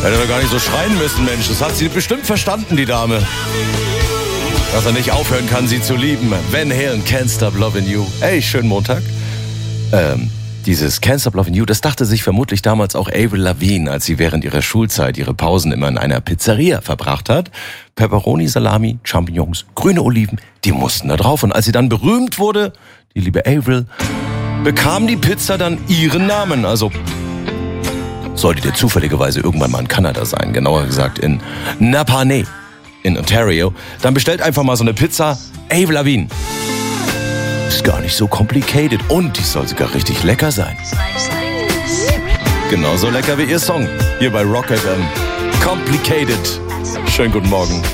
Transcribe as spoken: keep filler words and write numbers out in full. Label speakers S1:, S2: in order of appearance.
S1: Hätte doch gar nicht so schreien müssen, Mensch. Das hat sie bestimmt verstanden, die Dame. Dass er nicht aufhören kann, sie zu lieben. Van Halen, Can't Stop Loving You. Hey, schönen Montag. Ähm, dieses Can't Stop Loving You, das dachte sich vermutlich damals auch Avril Lavigne, als sie während ihrer Schulzeit ihre Pausen immer in einer Pizzeria verbracht hat. Pepperoni, Salami, Champignons, grüne Oliven, die mussten da drauf. Und als sie dann berühmt wurde, die liebe Avril, bekam die Pizza dann ihren Namen. Also solltet ihr zufälligerweise irgendwann mal in Kanada sein, genauer gesagt in Napanee in Ontario, dann bestellt einfach mal so eine Pizza Avril Lavigne. Ist gar nicht so complicated und die soll sogar richtig lecker sein. Genauso lecker wie ihr Song hier bei Rock F M. Complicated. Schönen guten Morgen.